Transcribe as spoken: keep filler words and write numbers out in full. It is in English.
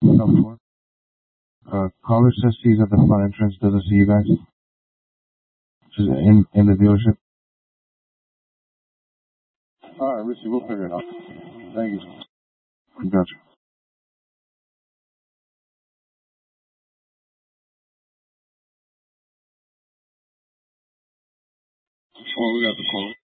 Come for. Uh, caller says he's at the front entrance. Doesn't see you guys. Just in in the dealership. All right, Richie, we'll figure it out. Thank you. Gotcha. Well, we got the call.